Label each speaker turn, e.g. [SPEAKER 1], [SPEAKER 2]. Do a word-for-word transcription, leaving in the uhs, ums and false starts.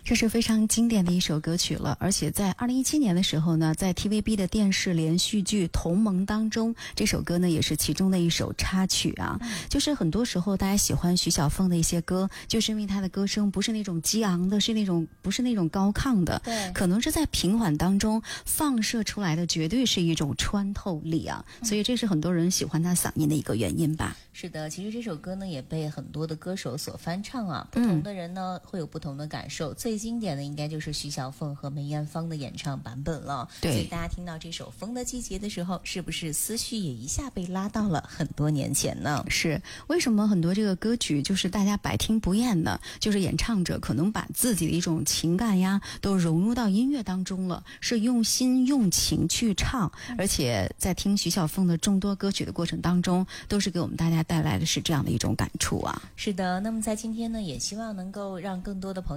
[SPEAKER 1] 这是非常经典的一首歌曲了，而且在二零一七年的时候呢，在 T V B 的电视连续剧《同盟》当中，这首歌呢也是其中的一首插曲啊。嗯、就是很多时候大家喜欢徐小凤的一些歌，就是因为她的歌声不是那种激昂的，是那种不是那种高亢的，
[SPEAKER 2] 对，
[SPEAKER 1] 可能是在平缓当中放射出来的，绝对是一种穿透力啊。嗯、所以这是很多人喜欢她嗓音的一个原因吧。
[SPEAKER 2] 是的，其实这首歌呢也被很多的歌手所翻唱啊，不同的人呢、嗯、会有不同的感受。最经典的应该就是徐小凤和梅艳芳的演唱版本了。
[SPEAKER 1] 对，
[SPEAKER 2] 所以大家听到这首《风的季节》的时候，是不是思绪也一下被拉到了很多年前呢？
[SPEAKER 1] 是，为什么很多这个歌曲就是大家百听不厌呢？就是演唱者可能把自己的一种情感呀都融入到音乐当中了，是用心用情去唱，而且在听徐小凤的众多歌曲的过程当中，都是给我们大家带来的是这样的一种感触啊。
[SPEAKER 2] 是的，那么在今天呢，也希望能够让更多的朋友